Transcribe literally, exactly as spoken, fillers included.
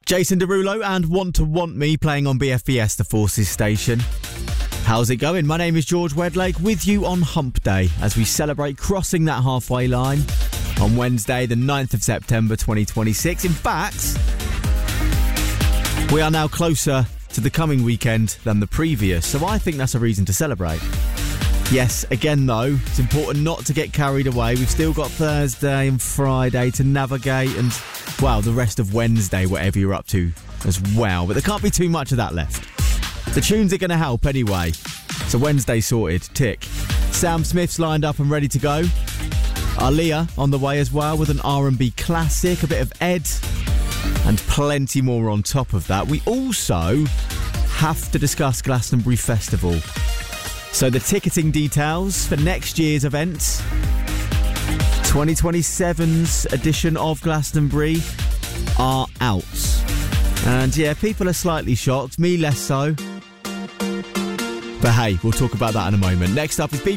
Jason Derulo and Want to Want Me playing on B F B S, the Forces station. How's it going? My name is George Wedlake with you on Hump Day as we celebrate crossing that halfway line on Wednesday, the ninth of September twenty twenty-six. In fact, we are now closer to the coming weekend than the previous, so I think that's a reason to celebrate. Yes, again though, it's important not to get carried away. We've still got Thursday and Friday to navigate and, well, the rest of Wednesday, whatever you're up to as well. But there can't be too much of that left. The tunes are going to help anyway. So Wednesday sorted, tick. Sam Smith's lined up and ready to go. Aaliyah on the way as well with an R and B classic, a bit of Ed, and plenty more on top of that. We also have to discuss Glastonbury Festival. So the ticketing details for next year's event, twenty twenty-seven's edition of Glastonbury, are out. And yeah, people are slightly shocked, me less so. But hey, we'll talk about that in a moment. Next up is B B